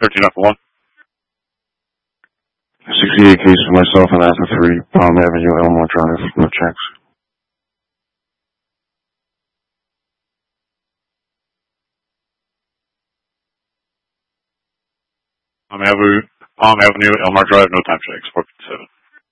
13 Alpha 1. 68 case for myself and Alpha 3, Palm Avenue, Elmore Drive, no checks. Palm Avenue, Elmore Drive, no time checks, 457.